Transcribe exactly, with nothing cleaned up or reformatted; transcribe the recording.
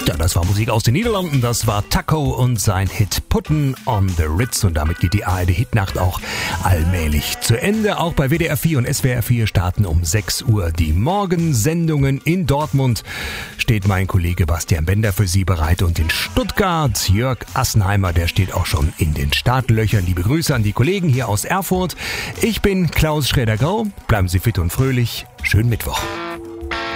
Ja, das war Musik aus den Niederlanden. Das war Taco und sein Hit Putten on the Ritz. Und damit geht die A R D-Hitnacht auch allmählich zu Ende. Auch bei W D R vier und S W R vier starten um sechs Uhr die Morgensendungen. In Dortmund steht mein Kollege Bastian Bender für Sie bereit. Und in Stuttgart Jörg Assenheimer, der steht auch schon in den Startlöchern. Liebe Grüße an die Kollegen hier aus Erfurt. Ich bin Klaus Schrader-Grau. Bleiben Sie fit und fröhlich. Schönen Mittwoch.